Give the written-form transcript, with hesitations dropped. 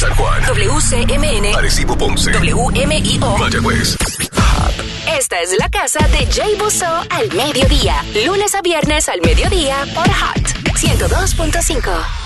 San Juan. WCMN. Arecibo, Ponce. WMIO. Mayagüez. Esta es la casa de Jay Busso al mediodía. Lunes a viernes al mediodía por Hot 102.5.